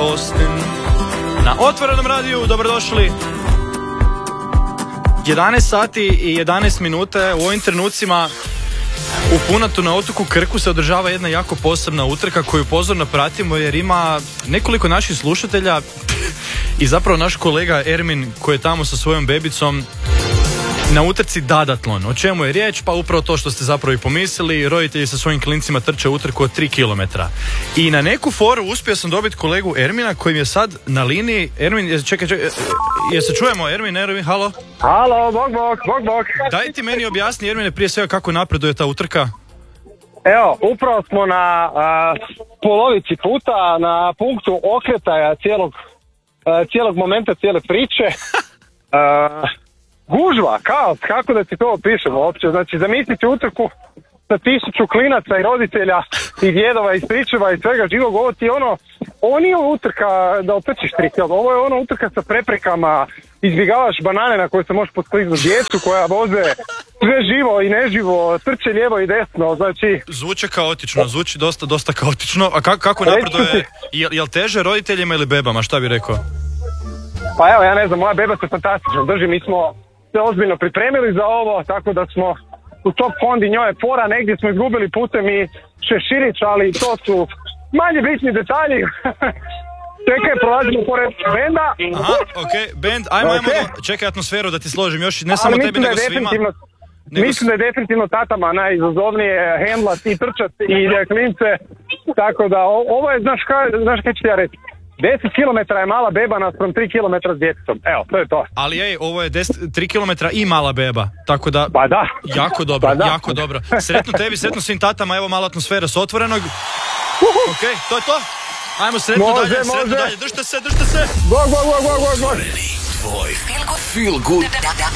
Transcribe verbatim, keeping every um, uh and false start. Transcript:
Austin. Na Otvorenom radiju, dobrodošli. jedanaest sati i jedanaest minuta u ovim trenucima u Punatu na otoku Krku se održava jedna jako posebna utrka koju pozorno pratimo jer ima nekoliko naših slušatelja i zapravo naš kolega Ermin koji je tamo sa svojom bebicom na utrci Dadatlon. O čemu je riječ? Pa upravo to što ste zapravo i pomislili. Roditelji sa svojim klincima trče utrku od tri kilometra. I na neku foru uspio sam dobiti kolegu Ermina koji je sad na liniji. Ermin, čekaj, čekaj, je se čujemo? Ermin, Ermin, halo? Halo, bok, bok, bok, bok. Daj ti meni objasni, Ermine, prije svega kako napreduje ta utrka. Evo, upravo smo na a, polovici puta, na punktu okretaja cijelog, a, cijelog momenta, cijele priče. A, gužva, kaos, kako da ti to opišemo uopće. Znači, zamislite utrku sa tisuću klinaca i roditelja i djedova i stričeva i svega živog. Ovo ti je ono, ovo nije utrka da otrčiš tri kilometra, ovo je ono utrka sa preprekama, izbjegavaš banane na koje se možeš poskliznuti, djecu koja voze sve živo i neživo, trče lijevo i desno, znači... Zvuči kaotično, zvuči dosta, dosta kaotično. A kako, kako napreduje, je, je li teže roditeljima ili bebama, šta bi rekao? Pa evo, ja ne znam, moja beba se fantastično drži, mi smo se ozbiljno pripremili za ovo, tako da smo u top fondi, njoj je fora, negdje smo izgubili putem i Šeširić, ali to su manje bitni detalji. Čekaj, prolazimo pored benda. Aha, okej, okay. Bend, ajmo, ajmo, okay. Čekaj atmosferu da ti složim još, ne samo tebi, nego svima. Nego... Mislim da je definitivno tatama najizazovnije hendlat i trčat i klince, tako da ovo je, znaš kaj, znaš kaj ću ti ja reći? deset kilometara je mala beba naspram tri kilometra s djetetom. Evo, to je to. Ali ej, ovo je tri kilometra i mala beba. Tako da, pa da. Jako dobro, pa da. jako dobro. Sretno tebi, sretno svim tatama, evo malo atmosfera s Otvorenog. Uh-huh. Ok, to je to. Ajmo sretno može, dalje, može. sretno dalje. Držite se, držite se. Go, go, go, go, go, go. Tvoj feel good